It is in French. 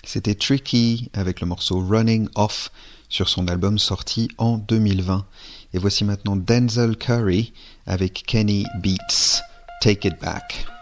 C'était Tricky avec le morceau Running Off sur son album sorti en 2020. Et voici maintenant Denzel Curry avec Kenny Beats, Take It Back.